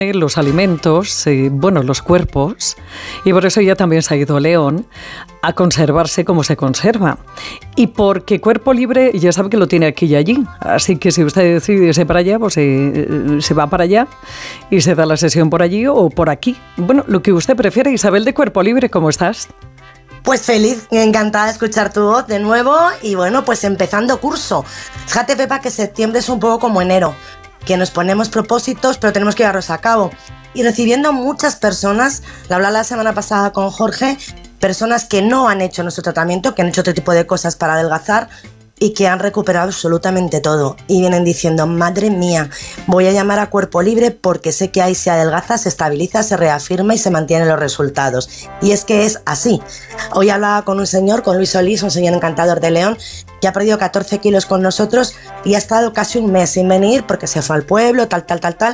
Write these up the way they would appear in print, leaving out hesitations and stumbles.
los alimentos, los cuerpos, y por eso ya también se ha ido León a conservarse como se conserva. Y porque Cuerpo Libre ya sabe que lo tiene aquí y allí, así que si usted decide irse para allá, pues se va para allá y se da la sesión por allí o por aquí. Bueno, lo que usted prefiere. Isabel de Cuerpo Libre, ¿cómo estás? Pues feliz, encantada de escuchar tu voz de nuevo y bueno, pues empezando curso. Fíjate, Pepa, que septiembre es un poco como enero, que nos ponemos propósitos, pero tenemos que llevarlos a cabo. Y recibiendo muchas personas, lo hablaba la semana pasada con Jorge, personas que no han hecho nuestro tratamiento, que han hecho otro tipo de cosas para adelgazar y que han recuperado absolutamente todo. Y vienen diciendo, madre mía, voy a llamar a Cuerpo Libre porque sé que ahí se adelgaza, se estabiliza, se reafirma y se mantienen los resultados. Y es que es así. Hoy hablaba con un señor, con Luis Solís, un señor encantador de León, que ha perdido 14 kilos con nosotros y ha estado casi un mes sin venir porque se fue al pueblo, tal.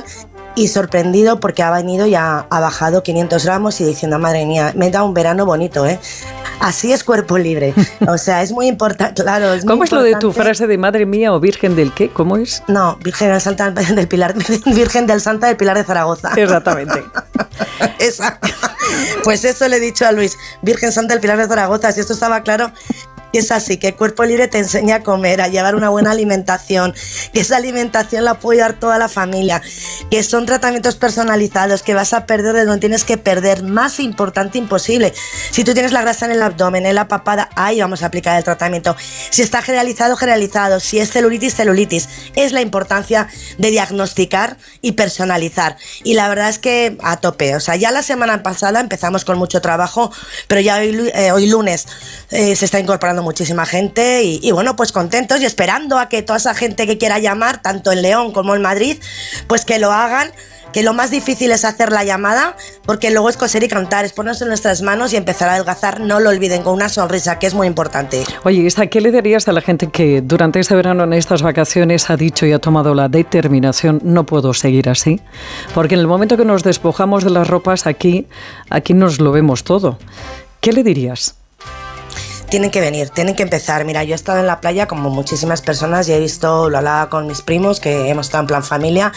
Y sorprendido porque ha venido y ha bajado 500 gramos y diciendo, madre mía, me da un verano bonito, ¿eh? Así es Cuerpo Libre. O sea, es muy importante, claro. ¿Cómo es lo de tu frase de madre mía o virgen del qué? ¿Cómo es? No, Virgen del Santa del Pilar, Virgen del Santa del Pilar de Zaragoza. Exactamente. Esa. Pues eso le he dicho a Luis, Virgen Santa del Pilar de Zaragoza, si esto estaba claro. Que es así, que Cuerpo Libre te enseña a comer, a llevar una buena alimentación, que esa alimentación la puede dar toda la familia, que son tratamientos personalizados, que vas a perder de donde tienes que perder, más importante imposible. Si tú tienes la grasa en el abdomen, en la papada, ahí vamos a aplicar el tratamiento. Si está generalizado, si es celulitis. Es la importancia de diagnosticar y personalizar. Y la verdad es que a tope, o sea, ya la semana pasada empezamos con mucho trabajo, pero ya hoy lunes se está incorporando muchísima gente y bueno, pues contentos y esperando a que toda esa gente que quiera llamar, tanto en León como en Madrid, pues que lo hagan, que lo más difícil es hacer la llamada, porque luego es coser y cantar, es ponerse en nuestras manos y empezar a adelgazar, no lo olviden, con una sonrisa, que es muy importante. Oye, Isa, ¿qué le dirías a la gente que durante este verano, en estas vacaciones, ha dicho y ha tomado la determinación, no puedo seguir así? Porque en el momento que nos despojamos de las ropas, aquí nos lo vemos todo. ¿Qué le dirías? Tienen que venir, tienen que empezar. Mira, yo he estado en la playa como muchísimas personas y he visto, lo hablaba con mis primos, que hemos estado en plan familia,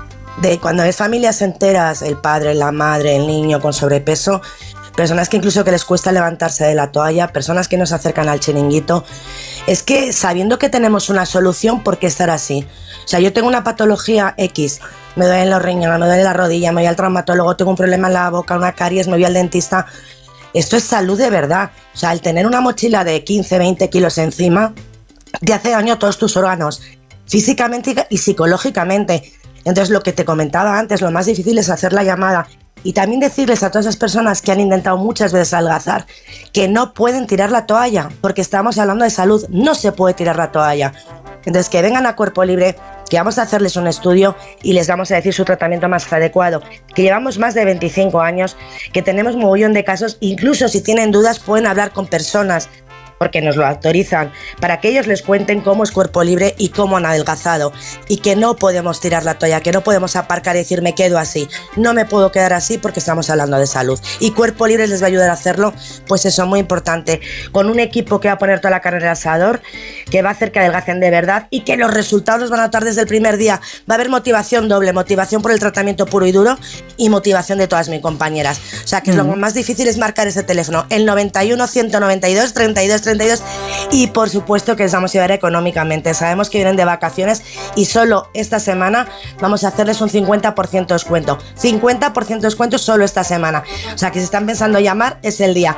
de cuando ves familias enteras, el padre, la madre, el niño con sobrepeso, personas que incluso que les cuesta levantarse de la toalla, personas que no se acercan al chiringuito. Es que sabiendo que tenemos una solución, ¿por qué estar así? O sea, yo tengo una patología X, me duelen los riñones, me duele la rodilla, me voy al traumatólogo, tengo un problema en la boca, una caries, me voy al dentista. Esto es salud de verdad. O sea, el tener una mochila de 15, 20 kilos encima te hace daño a todos tus órganos, físicamente y psicológicamente. Entonces, lo que te comentaba antes, lo más difícil es hacer la llamada y también decirles a todas esas personas que han intentado muchas veces adelgazar que no pueden tirar la toalla, porque estamos hablando de salud, no se puede tirar la toalla. Entonces, que vengan a Cuerpo Libre, que vamos a hacerles un estudio y les vamos a decir su tratamiento más adecuado, que llevamos más de 25 años, que tenemos mogollón de casos, incluso si tienen dudas pueden hablar con personas, porque nos lo autorizan, para que ellos les cuenten cómo es Cuerpo Libre y cómo han adelgazado, y que no podemos tirar la toalla, que no podemos aparcar y decir me quedo así, no me puedo quedar así porque estamos hablando de salud, y Cuerpo Libre les va a ayudar a hacerlo, pues eso, muy importante, con un equipo que va a poner toda la carne en el asador, que va a hacer que adelgacen de verdad y que los resultados los van a notar desde el primer día. Va a haber motivación doble, motivación por el tratamiento puro y duro y motivación de todas mis compañeras. O sea, que lo más difícil es marcar ese teléfono, el 91 192 32 32, y por supuesto que les vamos a ayudar económicamente. Sabemos que vienen de vacaciones y solo esta semana vamos a hacerles un 50% de descuento. 50% de descuento solo esta semana. O sea, que si están pensando llamar, es el día.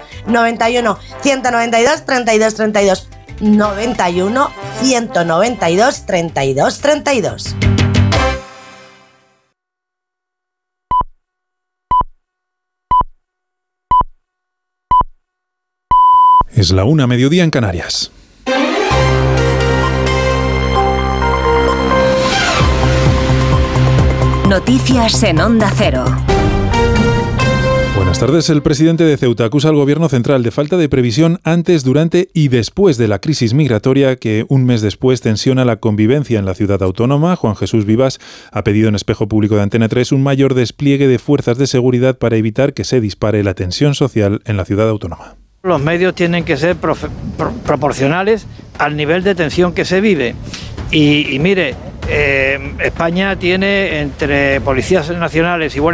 91 192 32 32. 91 192 32 32. Es la 1:00 mediodía en Canarias. Noticias en Onda Cero. Buenas tardes. El presidente de Ceuta acusa al gobierno central de falta de previsión antes, durante y después de la crisis migratoria que un mes después tensiona la convivencia en la ciudad autónoma. Juan Jesús Vivas ha pedido en Espejo Público de Antena 3 un mayor despliegue de fuerzas de seguridad para evitar que se dispare la tensión social en la ciudad autónoma. Los medios tienen que ser proporcionales al nivel de tensión que se vive. Y mire, España tiene entre policías nacionales y